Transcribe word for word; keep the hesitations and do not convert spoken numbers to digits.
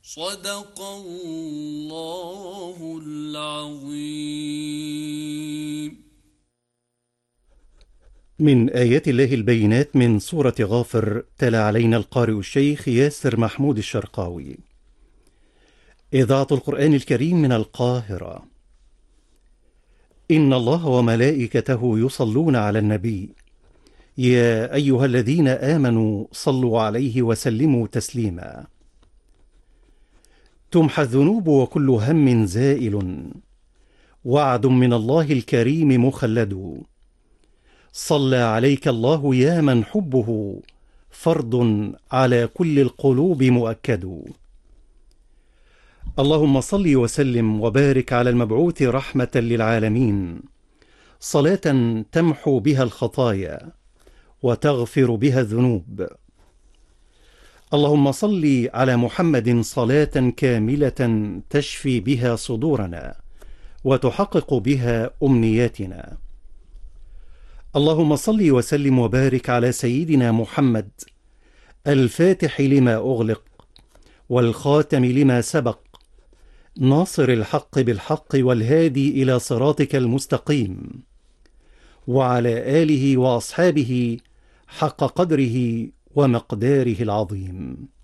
صدق الله العظيم. من آيات الله البينات من سورة غافر، تلا علينا القارئ الشيخ ياسر محمود الشرقاوي. إذاعة القرآن الكريم من القاهرة. إن الله وملائكته يصلون على النبي، يا أيها الذين آمنوا صلوا عليه وسلموا تسليما. تمحى الذنوب وكل هم زائل، وعد من الله الكريم مخلد. صلى عليك الله يا من حبه فرض على كل القلوب مؤكد. اللهم صل وسلم وبارك على المبعوث رحمة للعالمين، صلاة تمحو بها الخطايا وتغفر بها الذنوب. اللهم صل على محمد صلاة كاملة تشفي بها صدورنا وتحقق بها أمنياتنا. اللهم صل وسلم وبارك على سيدنا محمد الفاتح لما أغلق والخاتم لما سبق، ناصر الحق بالحق والهادي إلى صراطك المستقيم، وعلى آله وأصحابه حق قدره ومقداره العظيم.